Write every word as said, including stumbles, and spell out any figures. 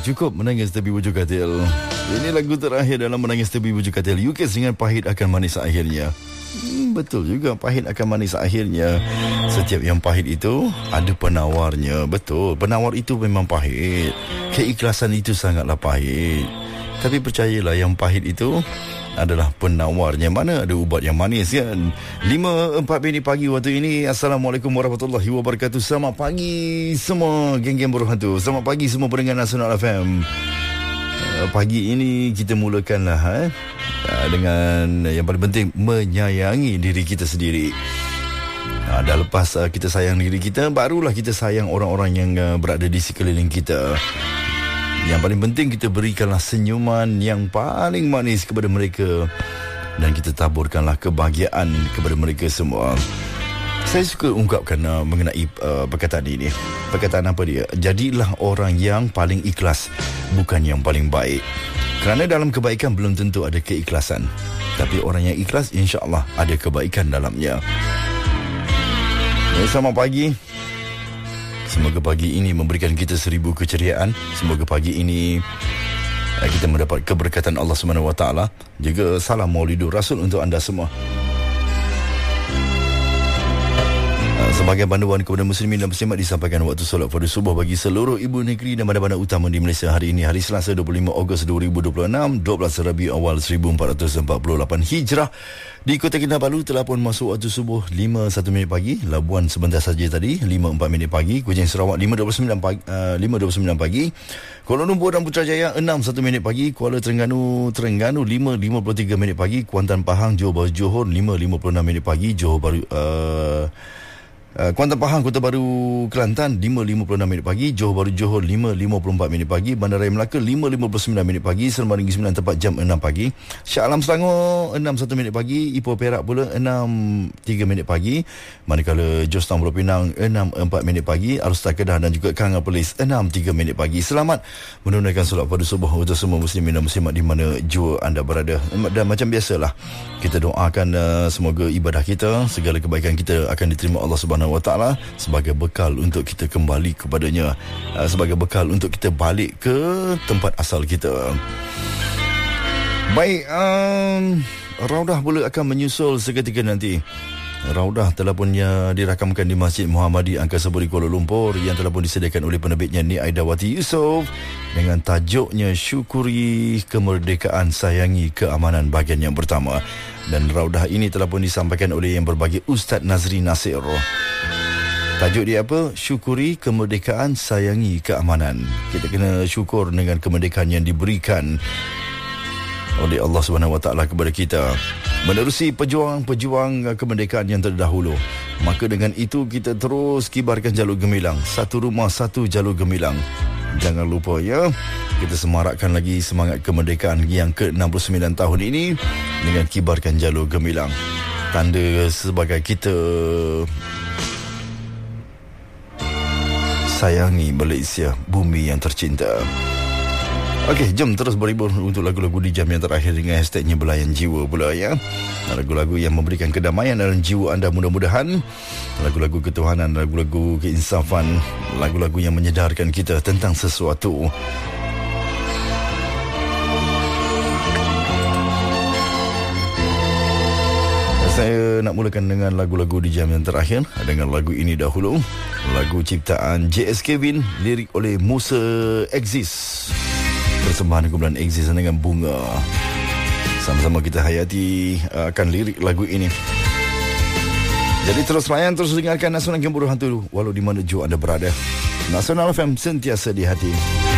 cukup menangis tepi bujur katil. Ini lagu terakhir dalam Menangis Tepi Bujur Katil. Ukes dengan pahit akan manis akhirnya. Hmm, betul juga, pahit akan manis akhirnya. Setiap yang pahit itu ada penawarnya. Betul, penawar itu memang pahit. Keikhlasan itu sangatlah pahit. Tapi percayalah, yang pahit itu adalah penawarnya. Mana ada ubat yang manis kan. lima empat minit pagi waktu ini. Assalamualaikum warahmatullahi wabarakatuh. Selamat pagi semua geng-geng buruh hantu. Selamat pagi semua pendengar Nasional F M. uh, Pagi ini kita mulakanlah eh, uh, dengan yang paling penting, menyayangi diri kita sendiri. uh, Dah lepas uh, kita sayang diri kita, barulah kita sayang orang-orang yang uh, berada di sekeliling kita. Yang paling penting, kita berikanlah senyuman yang paling manis kepada mereka, dan kita taburkanlah kebahagiaan kepada mereka semua. Saya suka ungkapkan uh, mengenai uh, perkataan ini. Perkataan apa dia? Jadilah orang yang paling ikhlas, bukan yang paling baik. Kerana dalam kebaikan belum tentu ada keikhlasan, tapi orang yang ikhlas insya-Allah ada kebaikan dalamnya. Ya, selamat pagi. Semoga pagi ini memberikan kita seribu keceriaan. Semoga pagi ini kita mendapat keberkatan Allah Subhanahu Wa Taala. Juga salam Maulidur Rasul untuk anda semua. Sebagai panduan kepada muslimin dan muslimat, disampaikan waktu solat fardu subuh bagi seluruh ibu negeri dan bandar-bandar utama di Malaysia hari ini, hari Selasa dua puluh lima Ogos dua ribu dua puluh enam, dua belas Rabiul Awal seribu empat ratus empat puluh lapan Hijrah. Di Kota Kinabalu telah pun masuk waktu subuh lima satu minit pagi. Labuan sebentar saja tadi lima empat minit pagi. Kuching Sarawak lima dua puluh sembilan pagi, uh, lima dua puluh sembilan pagi. Kuala Lumpur dan Putrajaya enam satu minit pagi. Kuala Terengganu Terengganu lima lima puluh tiga minit pagi. Kuantan Pahang Johor Bahru Johor lima lima puluh enam minit pagi. Johor Bahru uh, Uh, Kuantan Pahang Kota Baru Kelantan lima lima puluh enam minit pagi. Johor Bahru Johor lima lima puluh empat minit pagi. Bandaraya Melaka lima lima puluh sembilan minit pagi. Seremban Negeri Sembilan tepat jam enam pagi. Shah Alam Selangor enam satu minit pagi. Ipoh Perak pula enam tiga minit pagi. Manakala Georgetown Pulau Pinang enam empat minit pagi. Arustar Kedah dan juga Kangar Perlis enam tiga minit pagi. Selamat menunaikan solat fardu subuh untuk semua muslimin dan muslimat di mana jua anda berada. Dan macam biasalah, kita doakan uh, semoga ibadah kita, segala kebaikan kita akan diterima Allah Subhanahu Wa Taala sebagai bekal untuk kita kembali kepadanya, uh, sebagai bekal untuk kita balik ke tempat asal kita. Baik, um, Raudah pula akan menyusul seketika nanti. Raudah telah pun uh, dirakamkan di Masjid Muhammadi Angkasa Puri Kuala Lumpur, yang telah pun disediakan oleh penerbitnya Ni Aidawati Yusof dengan tajuknya Syukuri Kemerdekaan, Sayangi Keamanan bahagian yang pertama. Dan raudah ini telah pun disampaikan oleh yang berbahagia Ustaz Nazri Nasir. Tajuk dia apa? Syukuri Kemerdekaan, Sayangi Keamanan. Kita kena syukur dengan kemerdekaan yang diberikan oleh Allah Subhanahu Wa Taala kepada kita, menerusi pejuang-pejuang kemerdekaan yang terdahulu. Maka dengan itu kita terus kibarkan jalur gemilang. Satu rumah, satu jalur gemilang. Jangan lupa ya, kita semarakkan lagi semangat kemerdekaan yang ke enam puluh sembilan tahun ini dengan kibarkan jalur gemilang. Tanda sebagai kita sayangi Malaysia, bumi yang tercinta. Okey, jom terus berhibur untuk lagu-lagu di jam yang terakhir dengan hashtagnya Belayan Jiwa pula ya. Lagu-lagu yang memberikan kedamaian dalam jiwa anda mudah-mudahan. Lagu-lagu ketuhanan, lagu-lagu keinsafan, lagu-lagu yang menyedarkan kita tentang sesuatu. Saya nak mulakan dengan lagu-lagu di jam yang terakhir dengan lagu ini dahulu. Lagu ciptaan J S Kevin, lirik oleh Musa Exist. Persembahan kumpulan Exist dengan Bunga. Sama-sama kita hayati uh, akan lirik lagu ini. Jadi terus layan, terus dengarkan Nasional Geng Buruh Hantu walau di mana jua anda berada. Nasional F M sentiasa di hati.